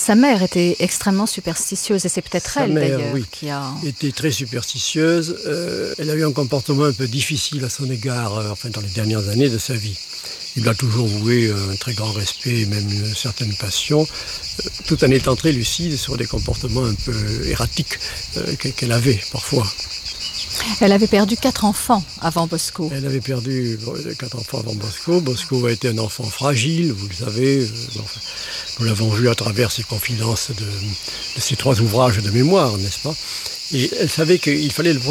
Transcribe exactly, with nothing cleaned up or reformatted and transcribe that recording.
Sa mère était extrêmement superstitieuse et c'est peut-être Sa elle mère, d'ailleurs oui, qui a... était très superstitieuse. Euh, elle a eu un comportement un peu difficile à son égard, euh, enfin dans les dernières années de sa vie. Il lui a toujours voué un très grand respect et même une certaine passion, euh, tout en étant très lucide sur des comportements un peu erratiques euh, qu'elle avait parfois. Elle avait perdu quatre enfants avant Bosco. Elle avait perdu quatre enfants avant Bosco. Bosco a été un enfant fragile, vous le savez. Bon, enfin, nous l'avons vu à travers ses confidences de, de ses trois ouvrages de mémoire, n'est-ce pas? Et elle savait qu'il fallait le